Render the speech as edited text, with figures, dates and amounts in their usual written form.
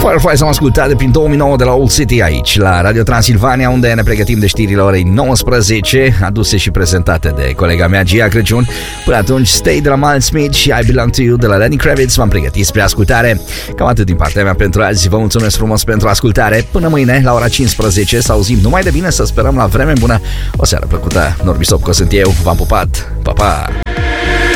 Fireflies am ascultat prin 2009 de la Old City aici, la Radio Transilvania, unde ne pregătim de știrile orei 19, aduse și prezentate de colega mea Gia Crăciun. Până atunci, Stay de la Miles Smith și I Belong to You de la Lenny Kravitz m-am pregătit spre ascultare. Cam atât din partea mea pentru azi, vă mulțumesc frumos pentru ascultare. Până mâine, la ora 15, să auzim numai de bine, să sperăm la vreme bună. O seară plăcută, Norbi Sopco sunt eu, v-am pupat, pa, pa!